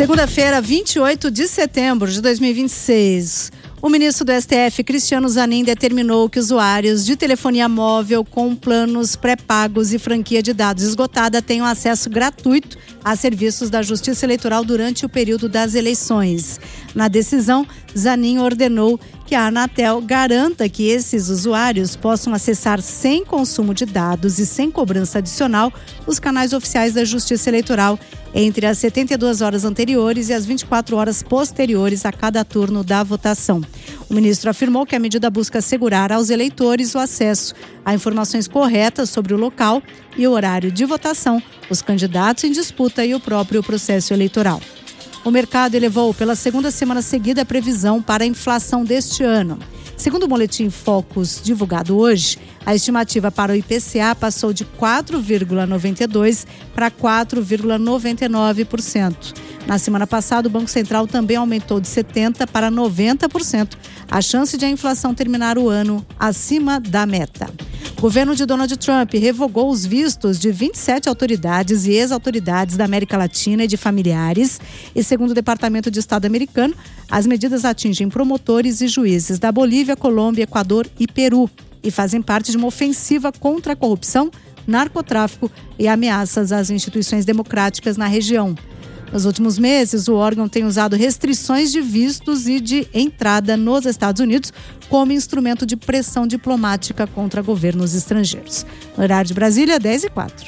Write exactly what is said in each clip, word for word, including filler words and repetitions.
Segunda-feira, vinte e oito de setembro de dois mil e vinte e seis. O ministro do S T F, Cristiano Zanin, determinou que usuários de telefonia móvel com planos pré-pagos e franquia de dados esgotada tenham acesso gratuito a serviços da Justiça Eleitoral durante o período das eleições. Na decisão, Zanin ordenou que a Anatel garanta que esses usuários possam acessar sem consumo de dados e sem cobrança adicional os canais oficiais da Justiça Eleitoral entre as setenta e duas horas anteriores e as vinte e quatro horas posteriores a cada turno da votação. O ministro afirmou que a medida busca assegurar aos eleitores o acesso a informações corretas sobre o local e o horário de votação, os candidatos em disputa e o próprio processo eleitoral. O mercado elevou pela segunda semana seguida a previsão para a inflação deste ano. Segundo o boletim Focus divulgado hoje, a estimativa para o I P C A passou de quatro vírgula noventa e dois por cento para quatro vírgula noventa e nove por cento. Na semana passada, o Banco Central também aumentou de setenta por cento para noventa por cento a chance de a inflação terminar o ano acima da meta. O governo de Donald Trump revogou os vistos de vinte e sete autoridades e ex-autoridades da América Latina e de familiares. E, segundo o Departamento de Estado americano, as medidas atingem promotores e juízes da Bolívia, Colômbia, Equador e Peru e fazem parte de uma ofensiva contra a corrupção, narcotráfico e ameaças às instituições democráticas na região. Nos últimos meses, o órgão tem usado restrições de vistos e de entrada nos Estados Unidos como instrumento de pressão diplomática contra governos estrangeiros. No horário de Brasília, dez e quatro.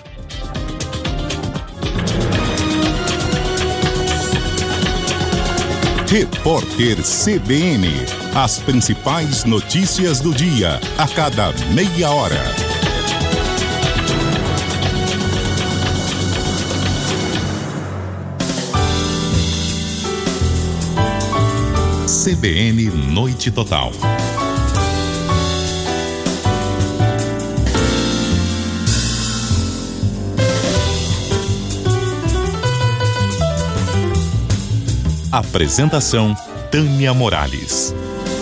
Repórter C B N. As principais notícias do dia, a cada meia hora. C B N Noite Total. Apresentação: Tânia Morales.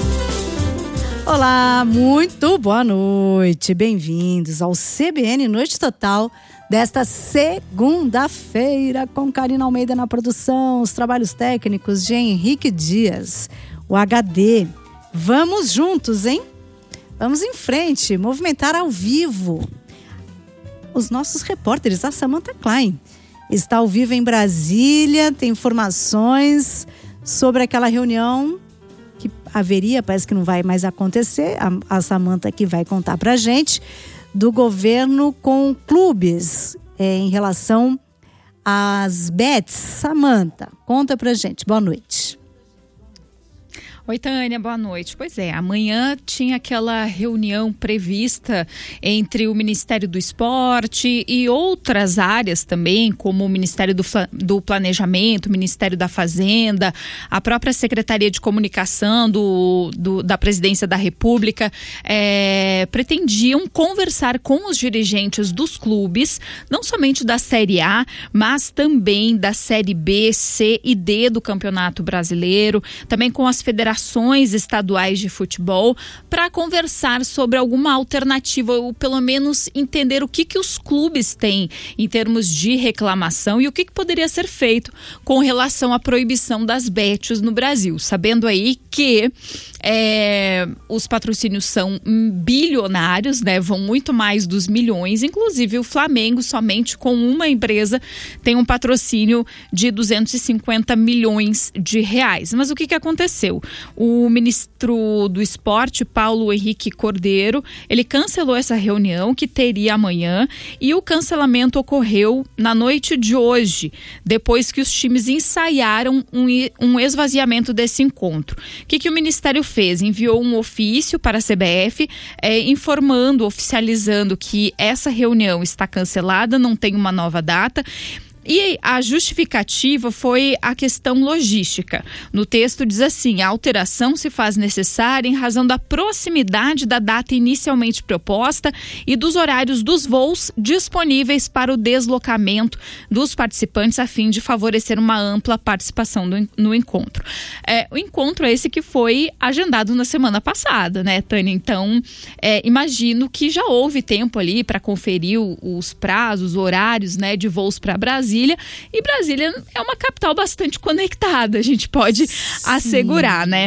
Olá, muito boa noite. Bem-vindos ao C B N Noite Total desta segunda-feira, com Karina Almeida na produção, os trabalhos técnicos de Henrique Dias, o H D. Vamos juntos, hein? Vamos em frente, movimentar ao vivo. Os nossos repórteres, a Samantha Klein, está ao vivo em Brasília, tem informações sobre aquela reunião que haveria, parece que não vai mais acontecer, a, a Samantha aqui vai contar pra gente, do governo com clubes é, em relação às bets. Samantha, conta pra gente. Boa noite. Oi, Tânia, boa noite. Pois é, amanhã tinha aquela reunião prevista entre o Ministério do Esporte e outras áreas também, como o Ministério do, do Planejamento, o Ministério da Fazenda, a própria Secretaria de Comunicação do, do, da Presidência da República, é, pretendiam conversar com os dirigentes dos clubes, não somente da Série A, mas também da Série B, C e D do Campeonato Brasileiro, também com as federações estaduais de futebol, para conversar sobre alguma alternativa, ou pelo menos entender o que, que os clubes têm em termos de reclamação e o que, que poderia ser feito com relação à proibição das bets no Brasil, sabendo aí que é, os patrocínios são bilionários, né? Vão muito mais dos milhões, inclusive o Flamengo, somente com uma empresa, tem um patrocínio de duzentos e cinquenta milhões de reais. Mas o que, que aconteceu? O ministro do Esporte, Paulo Henrique Cordeiro, ele cancelou essa reunião que teria amanhã, e o cancelamento ocorreu na noite de hoje, depois que os times ensaiaram um, um esvaziamento desse encontro. O que, que o Ministério fez? Enviou um ofício para a C B F, é, informando, oficializando que essa reunião está cancelada, não tem uma nova data. E a justificativa foi a questão logística. No texto diz assim: a alteração se faz necessária em razão da proximidade da data inicialmente proposta e dos horários dos voos disponíveis para o deslocamento dos participantes, a fim de favorecer uma ampla participação do, no encontro. É, o encontro é esse que foi agendado na semana passada, né, Tânia? Então, é, imagino que já houve tempo ali para conferir o, os prazos, horários, né, de voos para Brasília. Brasília, e Brasília é uma capital bastante conectada, a gente pode Sim. assegurar, né?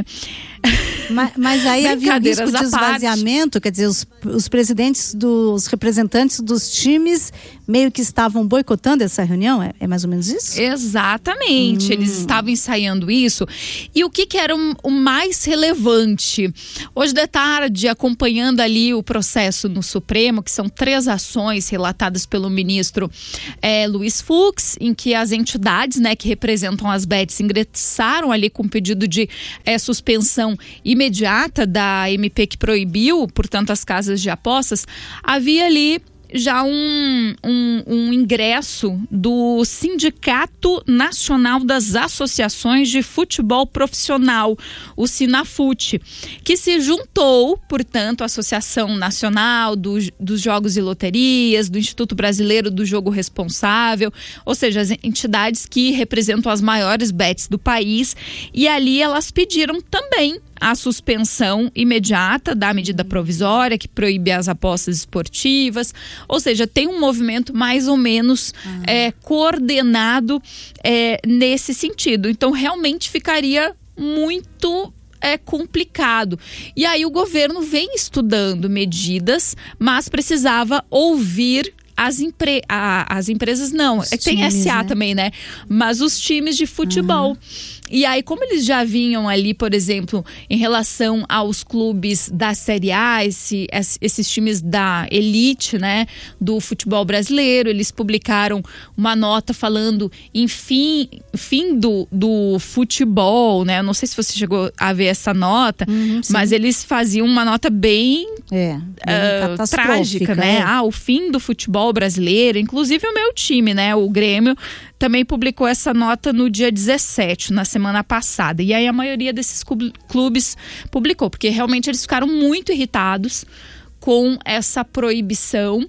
Mas, mas aí havia um risco de esvaziamento, quer dizer, os, os presidentes, dos representantes dos times meio que estavam boicotando essa reunião, é, é mais ou menos isso? Exatamente, hum. eles estavam ensaiando isso. E o que, que era um, o mais relevante? Hoje de tarde, acompanhando ali o processo no Supremo, que são três ações relatadas pelo ministro é, Luiz Fux, em que as entidades, né, que representam as bets ingressaram ali com pedido de é, suspensão imediata da M P que proibiu, portanto, as casas de apostas. Havia ali já um, um, um ingresso do Sindicato Nacional das Associações de Futebol Profissional, o Sinafut, que se juntou, portanto, à Associação Nacional do, dos Jogos e Loterias, do Instituto Brasileiro do Jogo Responsável, ou seja, as entidades que representam as maiores bets do país, e ali elas pediram também a suspensão imediata da medida provisória que proíbe as apostas esportivas, ou seja, tem um movimento mais ou menos uhum. é, coordenado é, nesse sentido. Então, realmente ficaria muito é, complicado. E aí o governo vem estudando medidas, mas precisava ouvir As, empre... a, as empresas não, os tem times, S A né? também, né? Mas os times de futebol. Uhum. E aí, como eles já vinham ali, por exemplo, em relação aos clubes da Série A, esse, esses times da elite, né, do futebol brasileiro, eles publicaram uma nota falando em fim, fim do, do futebol, né? Eu não sei se você chegou a ver essa nota, uhum, mas eles faziam uma nota bem, é, bem uh, trágica, né? É. Ah, o fim do futebol brasileiro, inclusive o meu time, né, o Grêmio, também publicou essa nota no dia dezessete, na semana passada. E aí a maioria desses clubes publicou, porque realmente eles ficaram muito irritados com essa proibição.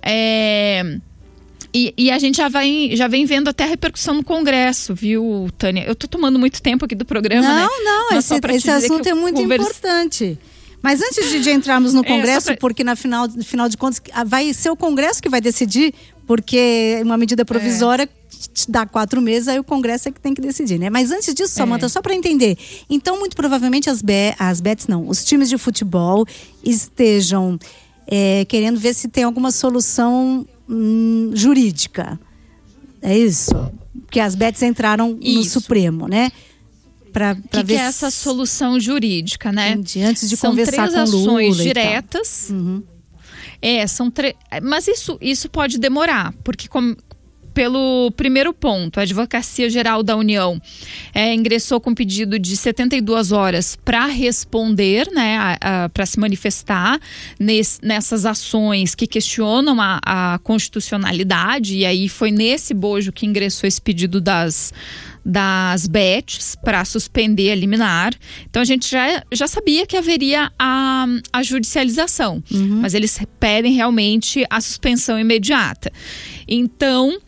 É... E, e a gente já, vai, já vem vendo até a repercussão no Congresso, viu, Tânia? Eu tô tomando muito tempo aqui do programa, não, né? Não, não, esse, esse assunto é muito converse... importante. Mas antes de, de entrarmos no Congresso, é, pra... porque na final, no final de contas vai ser o Congresso que vai decidir, porque uma medida provisória é. dá quatro meses, aí o Congresso é que tem que decidir, né? Mas antes disso, Samanta, é. só para entender, então muito provavelmente as, be- as bets não, os times de futebol estejam é, querendo ver se tem alguma solução hum, jurídica. É isso? Porque as bets entraram isso. no Supremo, né? Para ver que é essa solução jurídica, né? Entendi. Antes de são conversar três com Lula ações diretas. Uhum. É, são três. Mas isso, isso pode demorar, porque como, pelo primeiro ponto, a Advocacia Geral da União é, ingressou com pedido de setenta e duas horas para responder, né, para se manifestar nesse, nessas ações que questionam a, a constitucionalidade, e aí foi nesse bojo que ingressou esse pedido das das bets para suspender a liminar. Então a gente já, já sabia que haveria a, a judicialização, uhum. mas eles pedem realmente a suspensão imediata. Então,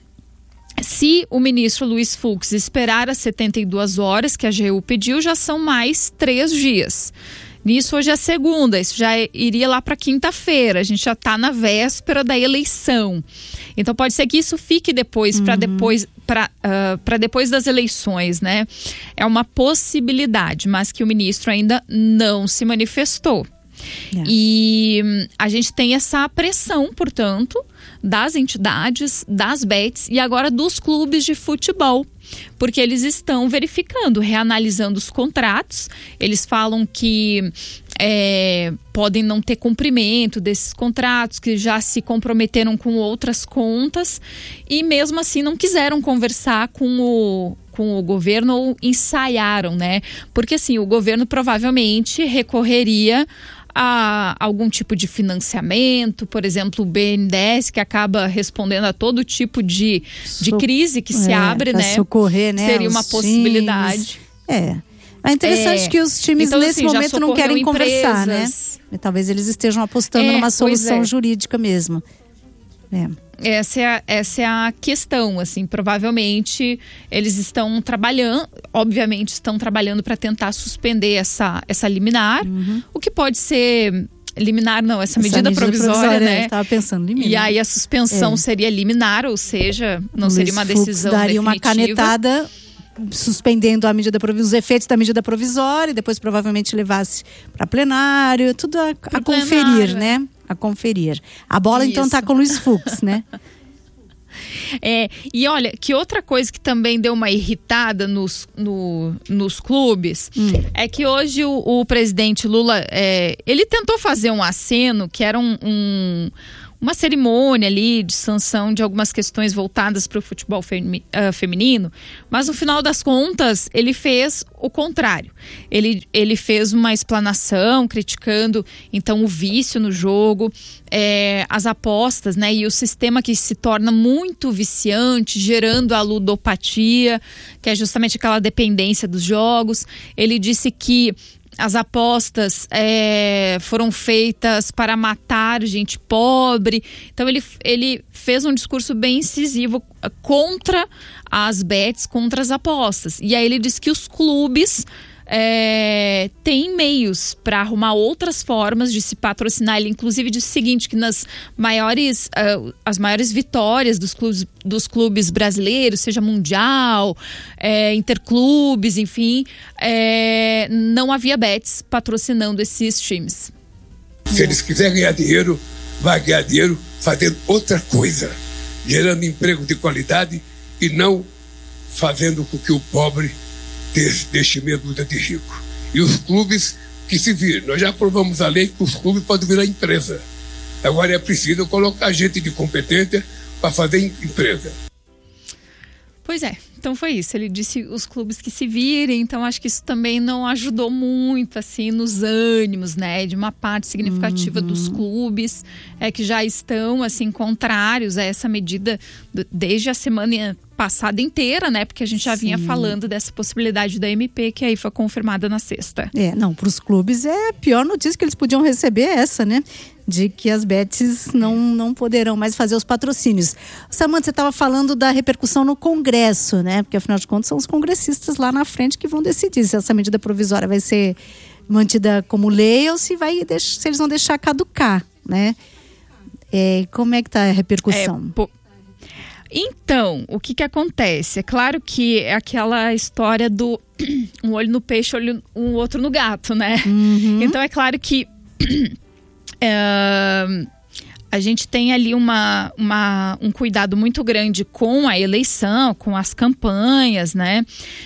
se o ministro Luiz Fux esperar as setenta e duas horas que a A G U pediu, já são mais três dias. Nisso, hoje é segunda, isso já iria lá para quinta-feira, a gente já está na véspera da eleição. Então pode ser que isso fique depois, uhum. para depois, para uh, para depois das eleições, né? É uma possibilidade, mas que o ministro ainda não se manifestou. É. E hum, a gente tem essa pressão, portanto, das entidades, das bets e agora dos clubes de futebol, porque eles estão verificando, reanalisando os contratos. Eles falam que é, podem não ter cumprimento desses contratos, que já se comprometeram com outras contas e mesmo assim não quiseram conversar com o com o governo ou ensaiaram, né? Porque assim, o governo provavelmente recorreria a algum tipo de financiamento, por exemplo, o B N D E S, que acaba respondendo a todo tipo de, de crise que se é, abre, né? Socorrer, né? Seria uma possibilidade. Times. É. É interessante é. que os times então, nesse assim, momento não querem empresas. conversar, né? Talvez eles estejam apostando é, numa solução é. jurídica mesmo. É. Essa é, a, essa é a questão, assim, provavelmente eles estão trabalhando, obviamente estão trabalhando para tentar suspender essa, essa liminar, uhum. o que pode ser liminar não, essa, essa medida, medida provisória, provisória né? Estava pensando liminar. E aí a suspensão é. seria liminar, ou seja, não Luiz seria uma decisão Fux daria definitiva. uma canetada suspendendo a medida, os efeitos da medida provisória, e depois provavelmente levasse para plenário, tudo a, a conferir, plenário, né? A conferir. A bola Isso. então está com o Luiz Fux, né? É, e olha, que outra coisa que também deu uma irritada nos, no, nos clubes hum. é que hoje o, o presidente Lula, é, ele tentou fazer um aceno que era um, um, uma cerimônia ali de sanção de algumas questões voltadas para o futebol femi, uh, feminino, mas no final das contas ele fez o contrário. Ele, ele fez uma explanação criticando então o vício no jogo, é, as apostas, né, e o sistema que se torna muito viciante, gerando a ludopatia, que é justamente aquela dependência dos jogos. Ele disse que as apostas é, foram feitas para matar gente pobre. Então ele, ele fez um discurso bem incisivo contra as bets, contra as apostas. E aí ele disse que os clubes é, têm meios para arrumar outras formas de se patrocinar. Ele inclusive disse o seguinte, que nas maiores, uh, as maiores vitórias dos clubes, dos clubes brasileiros, seja mundial, é, interclubes, enfim, é, não havia bets patrocinando esses times. Se eles quiserem ganhar dinheiro, vai ganhar dinheiro fazendo outra coisa, gerando emprego de qualidade e não fazendo com que o pobre deixe meia dúzia de rico. E os clubes que se viram. Nós já aprovamos a lei que os clubes podem virar empresa. Agora é preciso colocar gente de competência para fazer empresa. Pois é, então foi isso. Ele disse os clubes que se virem, então acho que isso também não ajudou muito, assim, nos ânimos, né, de uma parte significativa uhum. dos clubes, é, que já estão, assim, contrários a essa medida do, desde a semana passada inteira, né, porque a gente já Sim. vinha falando dessa possibilidade da M P, que aí foi confirmada na sexta. É, não, para os clubes é a pior notícia que eles podiam receber é essa, né, de que as bets não, não poderão mais fazer os patrocínios. Samantha, você estava falando da repercussão no Congresso, né? Porque afinal de contas são os congressistas lá na frente que vão decidir se essa medida provisória vai ser mantida como lei ou se, vai, se eles vão deixar caducar, né? É, como é que está a repercussão? É, po... Então, o que que acontece? É claro que é aquela história do um olho no peixe, olho, um outro no gato, né? Uhum. Então é claro que Uh, a gente tem ali uma, uma, um cuidado muito grande com a eleição, com as campanhas, né?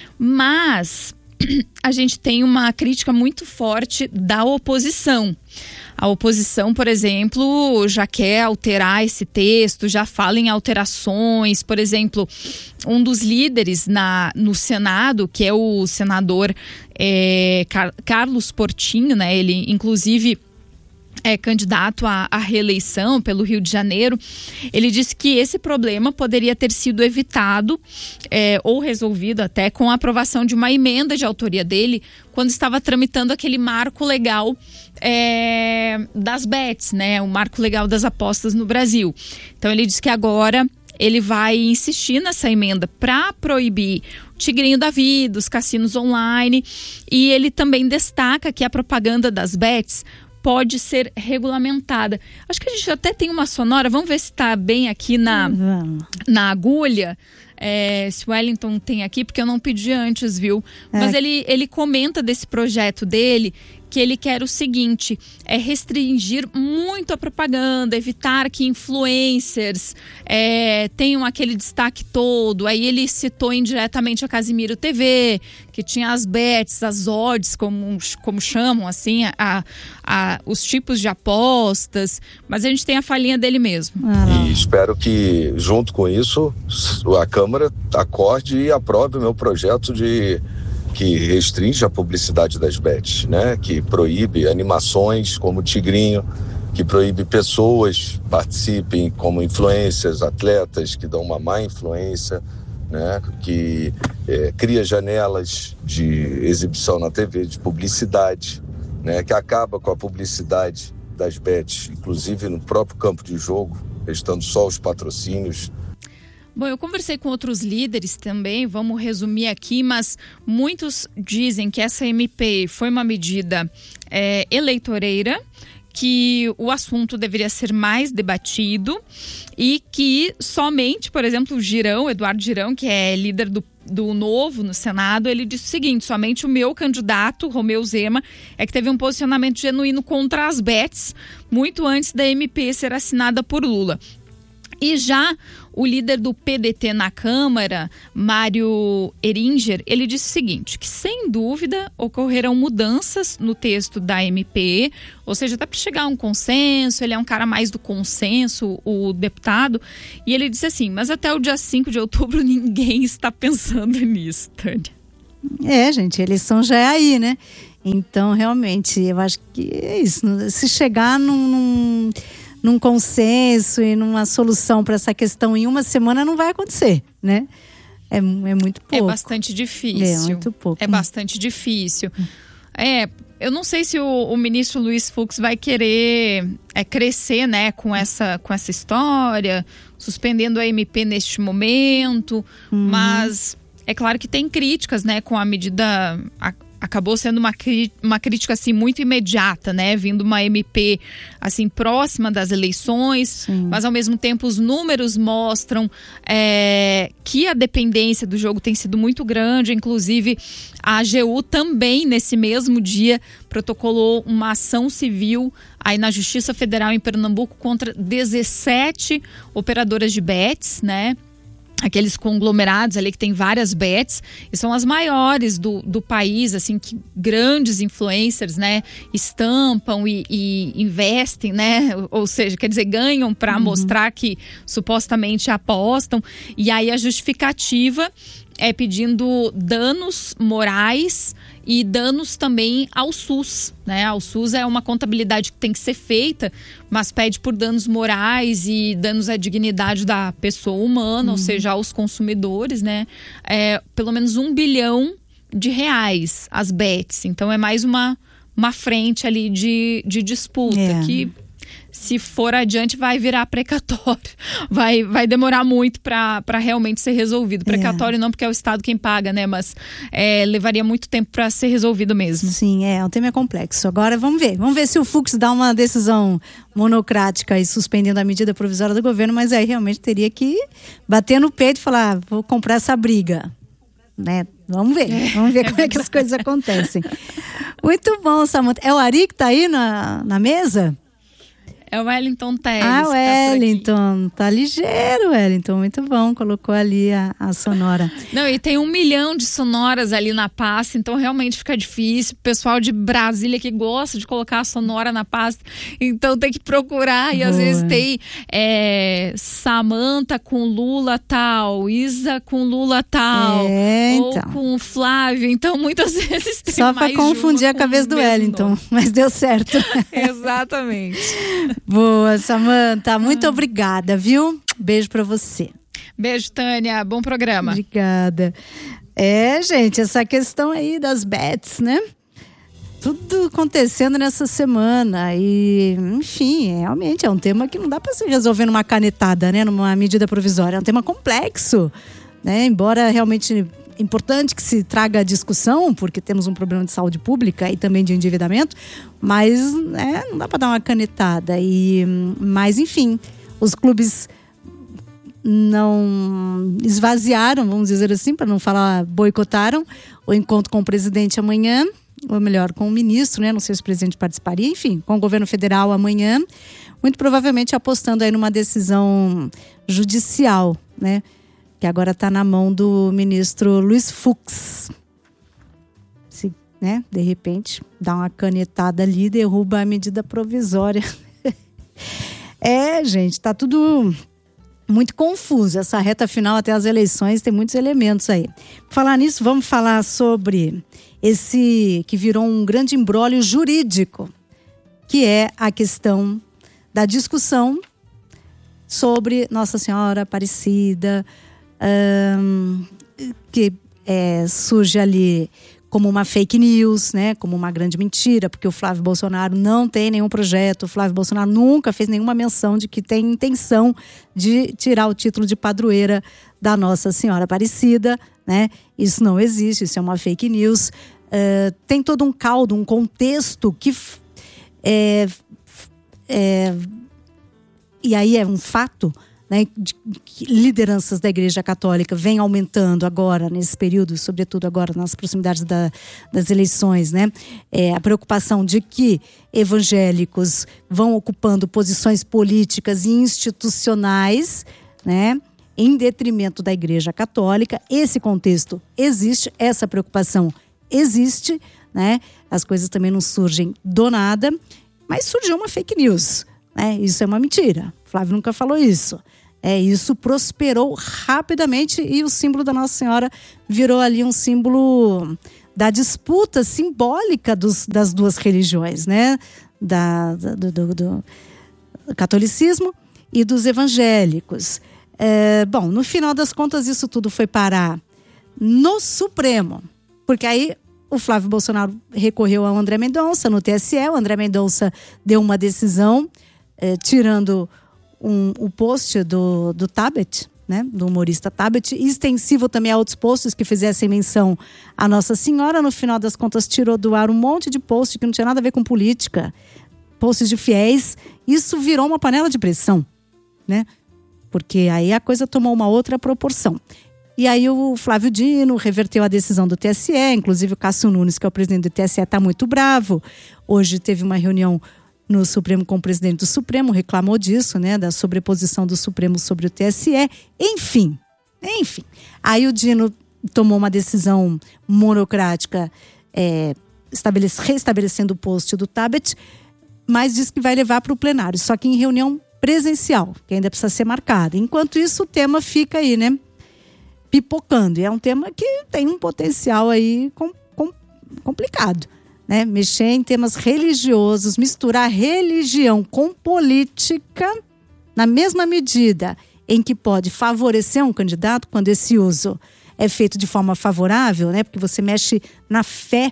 Mas a gente tem uma crítica muito forte da oposição. A oposição, por exemplo, já quer alterar esse texto, já fala em alterações. Por exemplo, um dos líderes na, no Senado, que é o senador é, Car- Carlos Portinho, né? Ele, inclusive, é candidato à, à reeleição pelo Rio de Janeiro. Ele disse que esse problema poderia ter sido evitado é, ou resolvido até com a aprovação de uma emenda de autoria dele quando estava tramitando aquele marco legal é, das bets, né? O marco legal das apostas no Brasil. Então ele disse que agora ele vai insistir nessa emenda para proibir o Tigrinho da Vida, os cassinos online, e ele também destaca que a propaganda das bets pode ser regulamentada. Acho que a gente até tem uma sonora, vamos ver se está bem aqui na, na agulha, é, se o Wellington tem aqui, porque eu não pedi antes, viu? É. Mas ele, ele comenta desse projeto dele, que ele quer o seguinte, é restringir muito a propaganda, evitar que influencers é, tenham aquele destaque todo. Aí ele citou indiretamente a Casimiro T V, que tinha as bets, as odds, como, como chamam, assim, a, a, os tipos de apostas, mas a gente tem a falinha dele mesmo. E espero que, junto com isso, a Câmara acorde e aprove o meu projeto de que restringe a publicidade das bets, né? Que proíbe animações como Tigrinho, que proíbe pessoas participem como influencers, atletas que dão uma má influência, né? Que é, cria janelas de exibição na T V, de publicidade, né? Que acaba com a publicidade das bets, inclusive no próprio campo de jogo, restando só os patrocínios. Bom, eu conversei com outros líderes também, vamos resumir aqui, mas muitos dizem que essa M P foi uma medida é, eleitoreira, que o assunto deveria ser mais debatido e que somente, por exemplo, o Girão, Eduardo Girão, que é líder do, do Novo no Senado, ele disse o seguinte: somente o meu candidato, Romeu Zema, é que teve um posicionamento genuíno contra as bets, muito antes da M P ser assinada por Lula. E já o líder do P D T na Câmara, Mário Eringer, ele disse o seguinte, que sem dúvida ocorrerão mudanças no texto da M P, ou seja, dá para chegar a um consenso, ele é um cara mais do consenso, o deputado, e ele disse assim, mas até o dia cinco de outubro ninguém está pensando nisso, Tânia. É, gente, a eleição já é aí, né? Então, realmente, eu acho que é isso, se chegar num... num... num consenso e numa solução para essa questão em uma semana não vai acontecer, né? É, é muito pouco. É bastante difícil. É muito pouco. É bastante difícil. É, eu não sei se o, o ministro Luiz Fux vai querer é, crescer, né, com essa, com essa história, suspendendo a M P neste momento, uhum. Mas é claro que tem críticas, né, com a medida... A, acabou sendo uma, uma crítica assim, muito imediata, né? Vindo uma M P assim, próxima das eleições, sim. Mas ao mesmo tempo os números mostram é, que a dependência do jogo tem sido muito grande. Inclusive a A G U também nesse mesmo dia protocolou uma ação civil aí na Justiça Federal em Pernambuco contra dezessete operadoras de bets, né? Aqueles conglomerados ali que tem várias bets e são as maiores do, do país, assim, que grandes influencers, né, estampam e, e investem, né, ou seja, quer dizer, ganham para uhum. mostrar que supostamente apostam, e aí a justificativa é pedindo danos morais e danos também ao SUS, né? Ao SUS é uma contabilidade que tem que ser feita, mas pede por danos morais e danos à dignidade da pessoa humana, uhum. ou seja, aos consumidores, né? É, pelo menos um bilhão de reais as bets. Então é mais uma, uma frente ali de, de disputa é. que... se for adiante, vai virar precatório. Vai, vai demorar muito para realmente ser resolvido. Precatório é. Não, porque é o Estado quem paga, né? Mas é, levaria muito tempo para ser resolvido mesmo. Sim, é. O tema é complexo. Agora, vamos ver. Vamos ver se o Fux dá uma decisão monocrática e suspendendo a medida provisória do governo, mas aí realmente teria que bater no peito e falar, vou comprar essa briga. Né? Vamos ver. É. Vamos ver como é que as coisas acontecem. Muito bom, Samanta. É o Ari que tá aí na, na mesa? É o Wellington Teles. Ah, Wellington. Tá, tá ligeiro, Wellington. Muito bom. Colocou ali a, a sonora. Não, e tem um milhão de sonoras ali na pasta, então realmente fica difícil. O pessoal de Brasília que gosta de colocar a sonora na pasta, então tem que procurar. E Boa. Às vezes tem é, Samanta com Lula tal, Isa com Lula tal, é, ou então. com Flávio. Então muitas vezes tem Só mais pra confundir a cabeça do Wellington, nome. Mas deu certo. Exatamente. Boa, Samanta, muito ah. obrigada, viu? Beijo pra você. Beijo, Tânia, bom programa. Obrigada. É, gente, essa questão aí das bets, né? Tudo acontecendo nessa semana e, enfim, realmente é um tema que não dá pra se resolver numa canetada, né? Numa medida provisória, é um tema complexo, né? Embora realmente importante que se traga a discussão, porque temos um problema de saúde pública e também de endividamento, mas é, não dá para dar uma canetada. E, mas, enfim, os clubes não esvaziaram, vamos dizer assim, para não falar boicotaram, o encontro com o presidente amanhã, ou melhor, com o ministro, né? Não sei se o presidente participaria, enfim, com o governo federal amanhã, muito provavelmente apostando aí numa decisão judicial, né? Que agora está na mão do ministro Luiz Fux. Se, né, de repente, dá uma canetada ali, derruba a medida provisória. É, gente, tá tudo muito confuso. Essa reta final até as eleições tem muitos elementos aí. Por falar nisso, vamos falar sobre esse que virou um grande imbróglio jurídico, que é a questão da discussão sobre Nossa Senhora Aparecida, Um, que é, surge ali como uma fake news, né, como uma grande mentira, porque o Flávio Bolsonaro não tem nenhum projeto, o Flávio Bolsonaro nunca fez nenhuma menção de que tem intenção de tirar o título de padroeira da Nossa Senhora Aparecida, né? Isso não existe, isso é uma fake news. Uh, tem todo um caldo, um contexto que é, é, e aí é um fato, né, de que lideranças da Igreja Católica vêm aumentando agora, nesse período, sobretudo agora nas proximidades da, das eleições, né? É, a preocupação de que evangélicos vão ocupando posições políticas e institucionais, né, em detrimento da Igreja Católica. Esse contexto existe, essa preocupação existe, né? As coisas também não surgem do nada, mas surgiu uma fake news, né? Isso é uma mentira. Flávio nunca falou isso. É, isso prosperou rapidamente e o símbolo da Nossa Senhora virou ali um símbolo da disputa simbólica dos, das duas religiões, né? Da, do, do, do catolicismo e dos evangélicos. É, bom, no final das contas, isso tudo foi parar no Supremo, porque aí o Flávio Bolsonaro recorreu ao André Mendonça no T S E. O André Mendonça deu uma decisão, é, tirando Um, o post do, do Tabet, né, do humorista Tabet, extensivo também a outros posts que fizessem menção à Nossa Senhora. No final das contas, tirou do ar um monte de posts que não tinha nada a ver com política, posts de fiéis. Isso virou uma panela de pressão, né? Porque aí a coisa tomou uma outra proporção. E aí o Flávio Dino reverteu a decisão do T S E, inclusive o Cássio Nunes, que é o presidente do T S E, está muito bravo. Hoje teve uma reunião no Supremo com o presidente do Supremo, reclamou disso, né, da sobreposição do Supremo sobre o T S E, enfim, enfim. Aí o Dino tomou uma decisão monocrática, é, estabelece, restabelecendo o post do Tabet, mas diz que vai levar para o plenário, só que em reunião presencial, que ainda precisa ser marcada. Enquanto isso, o tema fica aí, né, pipocando, e é um tema que tem um potencial aí com, com, complicado. Né, mexer em temas religiosos, misturar religião com política, na mesma medida em que pode favorecer um candidato, quando esse uso é feito de forma favorável, né, porque você mexe na fé.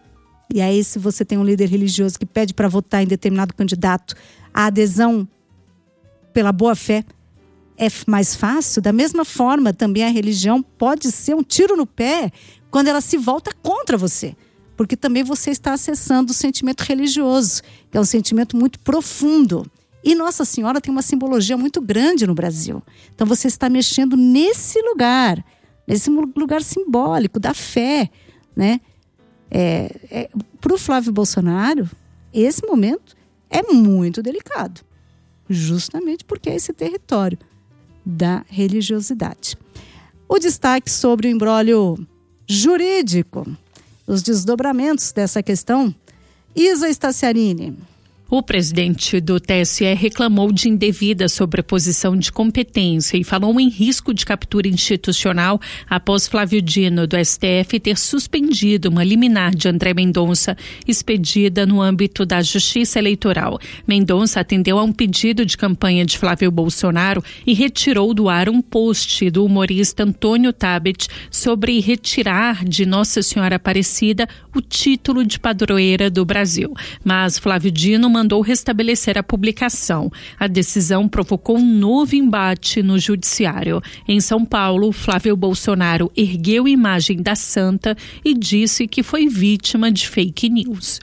E aí, se você tem um líder religioso que pede para votar em determinado candidato, a adesão pela boa fé é mais fácil. Da mesma forma, também a religião pode ser um tiro no pé quando ela se volta contra você. Porque também você está acessando o sentimento religioso, que é um sentimento muito profundo. E Nossa Senhora tem uma simbologia muito grande no Brasil. Então você está mexendo nesse lugar, nesse lugar simbólico da fé, né? É, é, para o Flávio Bolsonaro, esse momento é muito delicado, justamente porque é esse território da religiosidade. O destaque sobre o imbróglio jurídico, os desdobramentos dessa questão. Isa Staciarini. O presidente do T S E reclamou de indevida sobreposição de competência e falou em risco de captura institucional após Flávio Dino, do S T F, ter suspendido uma liminar de André Mendonça expedida no âmbito da Justiça Eleitoral. Mendonça atendeu a um pedido de campanha de Flávio Bolsonaro e retirou do ar um post do humorista Antônio Tabet sobre retirar de Nossa Senhora Aparecida o título de padroeira do Brasil. Mas Flávio Dino mandou restabelecer a publicação. A decisão provocou um novo embate no judiciário. Em São Paulo, Flávio Bolsonaro ergueu imagem da santa e disse que foi vítima de fake news.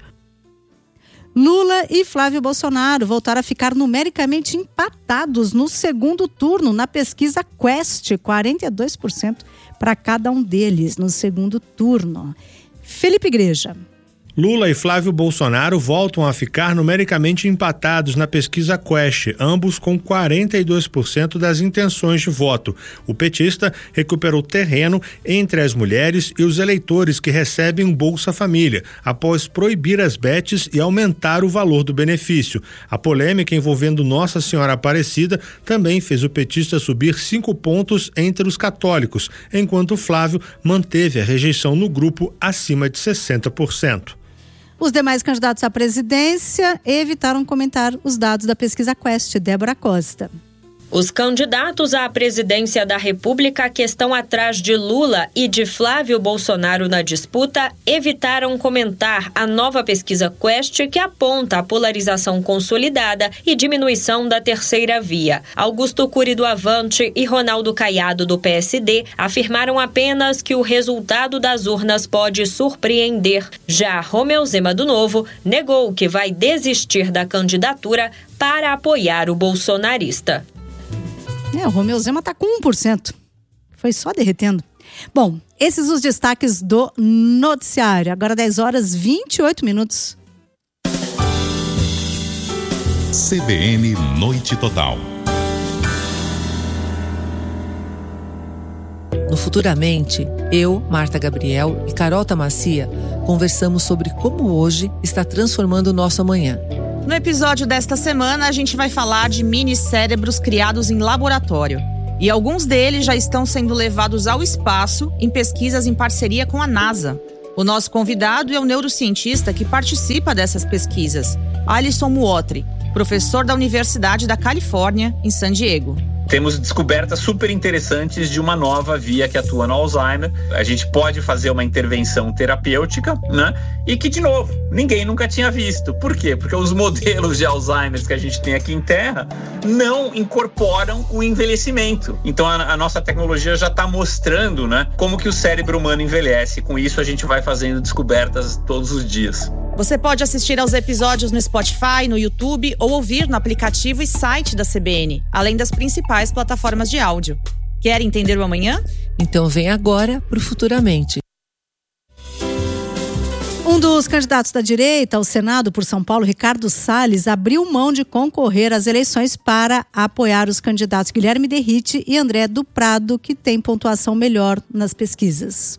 Lula e Flávio Bolsonaro voltaram a ficar numericamente empatados no segundo turno na pesquisa Quest, quarenta e dois por cento para cada um deles no segundo turno. Felipe Igreja. Lula e Flávio Bolsonaro voltam a ficar numericamente empatados na pesquisa Quest, ambos com quarenta e dois por cento das intenções de voto. O petista recuperou terreno entre as mulheres e os eleitores que recebem um Bolsa Família, após proibir as bets e aumentar o valor do benefício. A polêmica envolvendo Nossa Senhora Aparecida também fez o petista subir cinco pontos entre os católicos, enquanto Flávio manteve a rejeição no grupo acima de sessenta por cento. Os demais candidatos à presidência evitaram comentar os dados da pesquisa Quest. Débora Costa. Os candidatos à presidência da República que estão atrás de Lula e de Flávio Bolsonaro na disputa evitaram comentar a nova pesquisa Quest que aponta a polarização consolidada e diminuição da terceira via. Augusto Cury do Avante e Ronaldo Caiado do P S D afirmaram apenas que o resultado das urnas pode surpreender. Já Romeu Zema do Novo negou que vai desistir da candidatura para apoiar o bolsonarista. É, o Romeu Zema tá com um por cento. Foi só derretendo. Bom, esses os destaques do noticiário. Agora dez horas e vinte e oito minutos. C B N Noite Total. No Futuramente, eu, Marta Gabriel e Carol Tamacia conversamos sobre como hoje está transformando o nosso amanhã. No episódio desta semana, a gente vai falar de mini cérebros criados em laboratório. E alguns deles já estão sendo levados ao espaço em pesquisas em parceria com a NASA. O nosso convidado é o neurocientista que participa dessas pesquisas, Alisson Muotri, professor da Universidade da Califórnia, em San Diego. Temos descobertas super interessantes de uma nova via que atua no Alzheimer. A gente pode fazer uma intervenção terapêutica, né? E que, de novo, ninguém nunca tinha visto. Por quê? Porque os modelos de Alzheimer que a gente tem aqui em Terra não incorporam o envelhecimento. Então, a, a nossa tecnologia já está mostrando, né, como que o cérebro humano envelhece. Com isso, a gente vai fazendo descobertas todos os dias. Você pode assistir aos episódios no Spotify, no YouTube ou ouvir no aplicativo e site da C B N, além das principais plataformas de áudio. Quer entender o amanhã? Então vem agora pro Futuramente. Um dos candidatos da direita ao Senado por São Paulo, Ricardo Salles, abriu mão de concorrer às eleições para apoiar os candidatos Guilherme Derrite e André do Prado, que têm pontuação melhor nas pesquisas.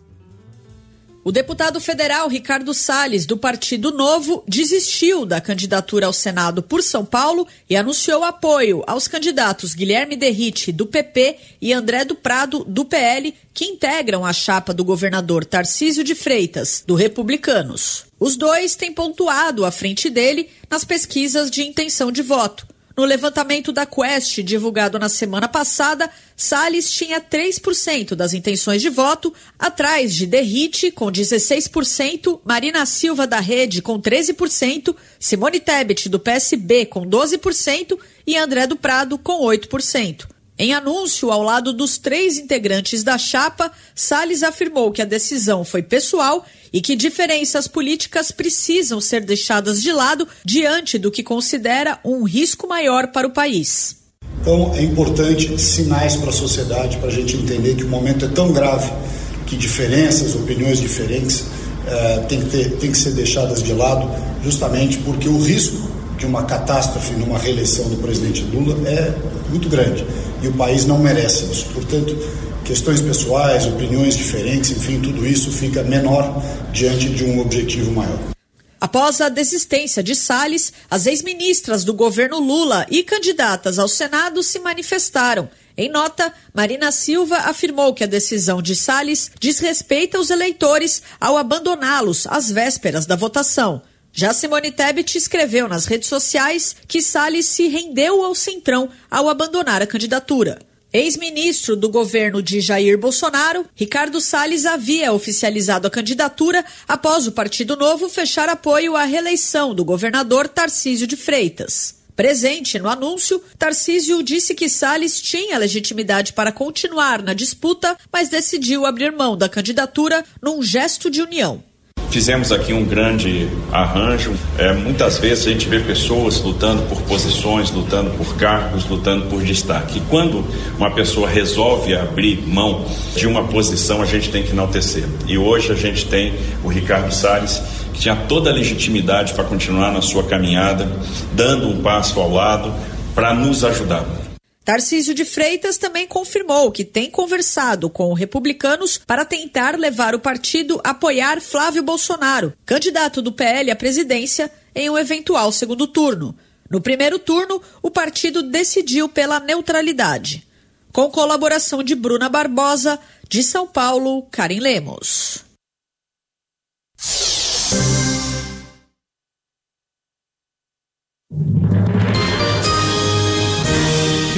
O deputado federal Ricardo Salles, do Partido Novo, desistiu da candidatura ao Senado por São Paulo e anunciou apoio aos candidatos Guilherme Derrite, do P P, e André do Prado, do P L, que integram a chapa do governador Tarcísio de Freitas, do Republicanos. Os dois têm pontuado à frente dele nas pesquisas de intenção de voto. No levantamento da Quest, divulgado na semana passada, Salles tinha três por cento das intenções de voto, atrás de Derrite, com dezesseis por cento, Marina Silva da Rede, com treze por cento, Simone Tebet, do P S B, com doze por cento e André do Prado, com oito por cento. Em anúncio, ao lado dos três integrantes da chapa, Salles afirmou que a decisão foi pessoal e que diferenças políticas precisam ser deixadas de lado diante do que considera um risco maior para o país. Então, é importante sinais para a sociedade, para a gente entender que o momento é tão grave que diferenças, opiniões diferentes eh, tem que ter, tem que ser deixadas de lado, justamente porque o risco de uma catástrofe numa reeleição do presidente Lula é muito grande e o país não merece isso. Portanto, questões pessoais, opiniões diferentes, enfim, tudo isso fica menor diante de um objetivo maior. Após a desistência de Salles, as ex-ministras do governo Lula e candidatas ao Senado se manifestaram. Em nota, Marina Silva afirmou que a decisão de Salles desrespeita os eleitores ao abandoná-los às vésperas da votação. Já Simone Tebet escreveu nas redes sociais que Salles se rendeu ao Centrão ao abandonar a candidatura. Ex-ministro do governo de Jair Bolsonaro, Ricardo Salles havia oficializado a candidatura após o Partido Novo fechar apoio à reeleição do governador Tarcísio de Freitas. Presente no anúncio, Tarcísio disse que Salles tinha legitimidade para continuar na disputa, mas decidiu abrir mão da candidatura num gesto de união. Fizemos aqui um grande arranjo. É, muitas vezes a gente vê pessoas lutando por posições, lutando por cargos, lutando por destaque. E quando uma pessoa resolve abrir mão de uma posição, a gente tem que enaltecer. E hoje a gente tem o Ricardo Salles, que tinha toda a legitimidade para continuar na sua caminhada, dando um passo ao lado para nos ajudar. Tarcísio de Freitas também confirmou que tem conversado com republicanos para tentar levar o partido a apoiar Flávio Bolsonaro, candidato do P L à presidência, em um eventual segundo turno. No primeiro turno, o partido decidiu pela neutralidade. Com colaboração de Bruna Barbosa, de São Paulo, Karen Lemos.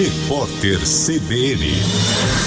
Repórter C B N.